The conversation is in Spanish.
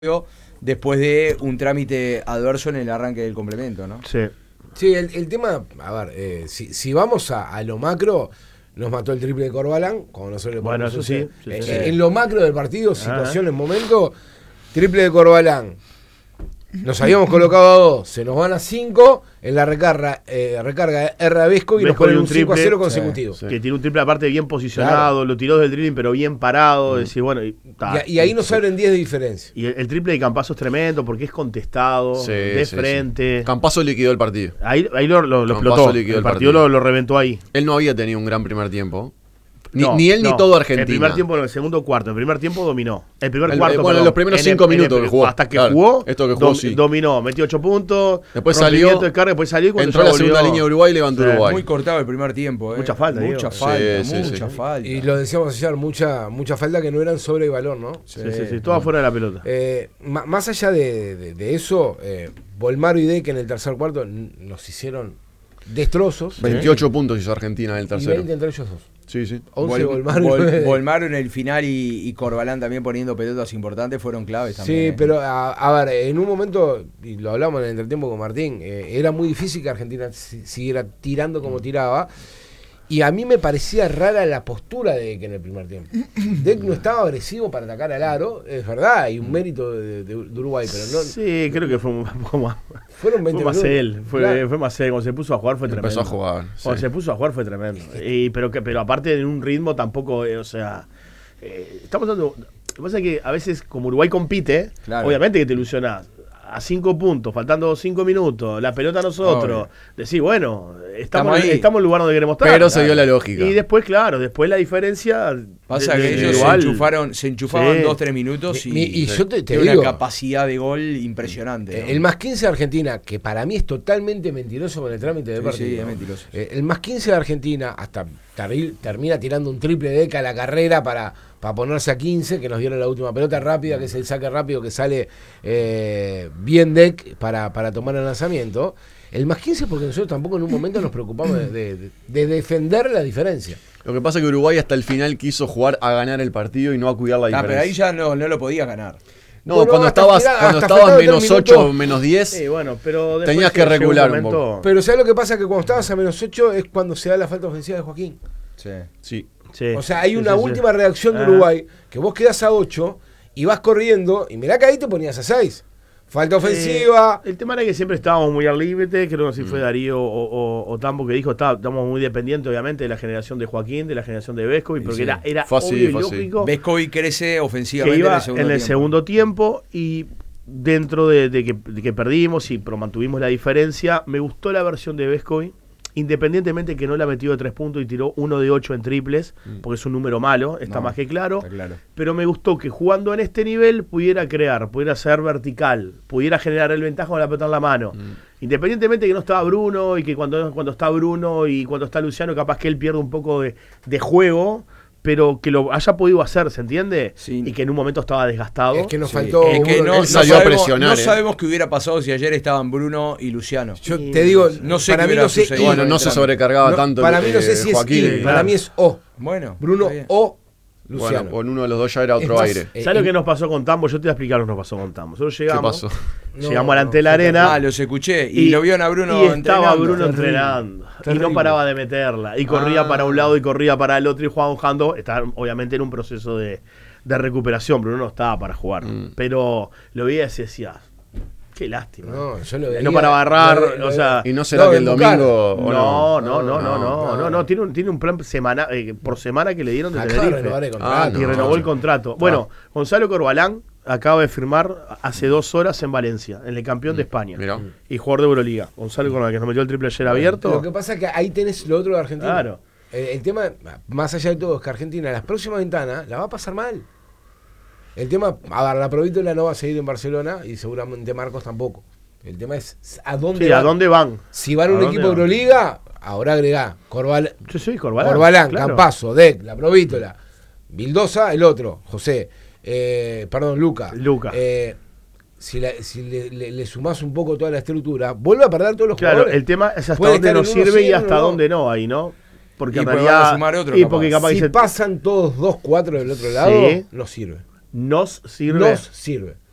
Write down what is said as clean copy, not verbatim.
después de un trámite adverso en el arranque del complemento, ¿no? Sí. Sí, el tema, a ver, si vamos a lo macro, nos mató el triple de Corbalán, como nosotros le Bueno, ponemos eso sí. en lo macro del partido, situación en momento, triple de Corbalán. Nos habíamos colocado a 2, se nos van a 5, en la recarga erra Vesco y nos ponen un 5-0 consecutivo. Que tiró un triple aparte bien posicionado, claro. Lo tiró desde el dribbling pero bien parado. Decir, bueno, y ahí nos abren 10 de diferencia. Y el triple de Campazzo es tremendo porque es contestado, de frente. Sí. Campazzo liquidó el partido. Ahí lo explotó. El partido lo reventó ahí. Él no había tenido un gran primer tiempo. Ni él ni no. todo Argentina. El primer tiempo, en el segundo cuarto. El primer tiempo dominó. El primer cuarto. Bueno, los primeros 5 minutos que jugó. Hasta que jugó, esto que jugó sí. Dominó. Metió 8 puntos. Después salió. Después salió y entró a la segunda línea de Uruguay y levantó Uruguay. Muy cortado el primer tiempo. Mucha falta. Mucha falta. Y lo decíamos ayer, mucha falta que no eran sobre el valor, ¿no? Sí. Todo afuera de la pelota. Más allá de eso, Bolmaro y Deck en el tercer cuarto nos hicieron destrozos. 28 puntos hizo Argentina en el tercero. Y 20 entre ellos dos. Sí. 11 Bolmaro. Bolmaro en el final y Corbalán también poniendo pelotas importantes fueron claves también. Sí, pero a ver, en un momento, y lo hablamos en el entretiempo con Martín, era muy difícil que Argentina siguiera tirando como tiraba. Y a mí me parecía rara la postura de Deck en el primer tiempo. Deck no estaba agresivo para atacar al aro, es verdad, hay un mérito de Uruguay, pero no. Sí, creo que fue fueron 20 fue más minutos. él, fue más él. Cuando se puso a jugar fue tremendo. Empezó a jugar. Cuando se puso a jugar fue tremendo. Pero aparte en un ritmo tampoco, estamos dando. Lo que pasa es que a veces, como Uruguay compite, claro, obviamente que te ilusionás. A 5 puntos, faltando 5 minutos, la pelota a nosotros. Decís, bueno, estamos en el lugar donde queremos estar. Pero se dio la lógica. Y después, claro, la diferencia. Pasa que ellos se enchufaban 2-3 minutos y yo te tiene digo, una capacidad de gol impresionante, ¿no? El más 15 de Argentina, que para mí es totalmente mentiroso con el trámite de partido. Sí, es mentiroso. El más 15 de Argentina, hasta termina tirando un triple de Deca a la carrera para ponerse a 15, que nos dieron la última pelota rápida, que es el saque rápido que sale bien Deck para tomar el lanzamiento. El más 15 porque nosotros tampoco en un momento nos preocupamos de defender la diferencia. Lo que pasa es que Uruguay hasta el final quiso jugar a ganar el partido y no a cuidar la diferencia. Pero ahí ya no lo podías ganar. No, bueno, cuando estabas menos 8, menos 10, pero tenías que regular un poco. Pero ¿sabes lo que pasa? Que cuando estabas a menos 8 es cuando se da la falta ofensiva de Joaquín. Sí. O sea, hay una última reacción de Uruguay, que vos quedás a 8 y vas corriendo, y mirá que ahí te ponías a 6. Falta ofensiva. El tema era que siempre estábamos muy al límite, creo que si fue Darío o Tambo que dijo, estamos muy dependientes obviamente de la generación de Joaquín, de la generación de Vescovi, porque era obvio y lógico. Vescovi crece ofensivamente que iba en el segundo tiempo y dentro de que perdimos y mantuvimos la diferencia, me gustó la versión de Vescovi. Independientemente que no la metió de 3 puntos y tiró 1 de 8 en triples, porque es un número malo, está más que claro. Pero me gustó que jugando en este nivel pudiera crear, pudiera ser vertical, pudiera generar el ventaja con la pelota en la mano. Independientemente que no estaba Bruno y que cuando está Bruno y cuando está Luciano, capaz que él pierde un poco de juego, pero que lo haya podido hacer, ¿se entiende? Sí. Y que en un momento estaba desgastado. Es que nos faltó. Es que él salió a presionar. No sabemos qué hubiera pasado si ayer estaban Bruno y Luciano. Yo te digo, no sé para mí no sé. Bueno, no se sobrecargaba tanto. Para mí no sé si Joaquín, es para mí es O. Bueno, Bruno o Luciano. Bueno, con uno de los dos ya era otro aire. ¿Sabes lo que nos pasó con Tambo? Yo te voy a explicar lo que nos pasó con Tambo. Nosotros llegamos. ¿Qué pasó? Llegamos delante de la arena. Los escuché. Y lo vieron a Bruno y estaba Bruno entrenando. Y no paraba de meterla. Y corría para un lado y corría para el otro y jugaba un handball. Estaba obviamente en un proceso de recuperación. Bruno no estaba para jugar. Pero lo veía y decía, qué lástima. No para barrar. ¿Y no será que el domingo? No. Tiene un plan por semana que le dieron de Tenerife. Y renovó el contrato. Bueno, Gonzalo Corbalán acaba de firmar hace 2 horas en Valencia, en el campeón de España. Y jugador de Euroliga. Gonzalo Corbalán, que nos metió el triple ayer abierto. Lo que pasa es que ahí tenés lo otro de Argentina. Claro. El tema, más allá de todo, es que Argentina, las próximas ventanas, la va a pasar mal. El tema, a ver, la Provítola no va a seguir en Barcelona y seguramente Marcos tampoco. El tema es a dónde van. Si van a un equipo de Euroliga, ahora agregá Corbalán, claro. Campazzo, Deck, la Provítola, Vildosa, el otro, José, Luca. Si le sumás un poco toda la estructura, vuelve a perder todos los jugadores. Claro, el tema es hasta dónde nos sirve y hasta dónde no ahí, ¿no? Porque en realidad sumar otro, si pasan todos 2-4 del otro lado, no sirve. Nos sirve.